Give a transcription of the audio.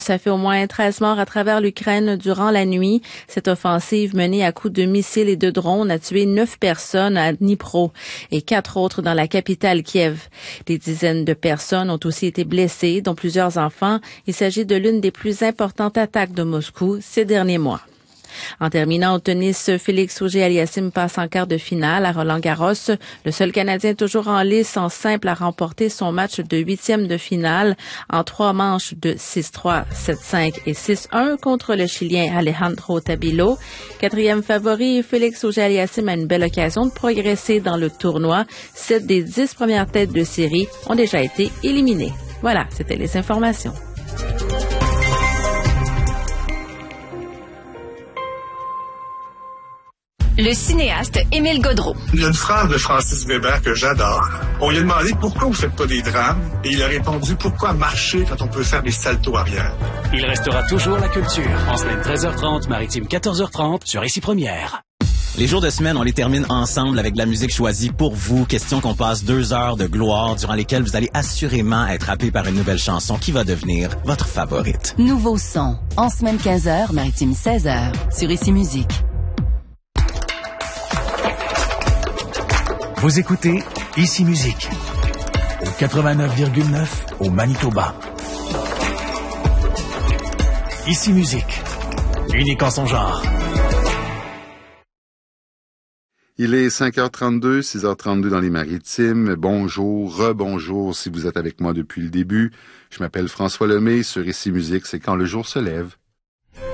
Ça fait au moins 13 morts à travers l'Ukraine durant la nuit. Cette offensive menée à coups de missiles et de drones a tué 9 personnes à Dnipro et 4 autres dans la capitale Kiev. Des dizaines de personnes ont aussi été blessées, dont plusieurs enfants. Il s'agit de l'une des plus importantes attaques de Moscou ces derniers mois. En terminant au tennis, Félix Auger-Aliassime passe en quart de finale à Roland-Garros. Le seul Canadien toujours en lice en simple a remporté son match de 8e de finale en 3 manches de 6-3, 7-5 et 6-1 contre le Chilien Alejandro Tabilo. 4e favori, Félix Auger-Aliassime a une belle occasion de progresser dans le tournoi. 7 des 10 premières têtes de série ont déjà été éliminées. Voilà, c'était les informations. Le cinéaste Émile Gaudreau. Il y a une phrase de Francis Weber que j'adore. On lui a demandé pourquoi vous faites pas des drames et il a répondu pourquoi marcher quand on peut faire des saltos arrière. Il restera toujours la culture. En semaine 13h30, maritime 14h30 sur Ici Première. Les jours de semaine, on les termine ensemble avec de la musique choisie pour vous. Question qu'on passe 2 heures de gloire durant lesquelles vous allez assurément être happé par une nouvelle chanson qui va devenir votre favorite. Nouveau son. En semaine 15h, maritime 16h sur Ici Musique. Vous écoutez Ici Musique au 89,9 au Manitoba. Ici Musique, unique en son genre. Il est 5h32, 6h32 dans les Maritimes. Bonjour, rebonjour si vous êtes avec moi depuis le début. Je m'appelle François Lemay. Sur Ici Musique, c'est quand le jour se lève.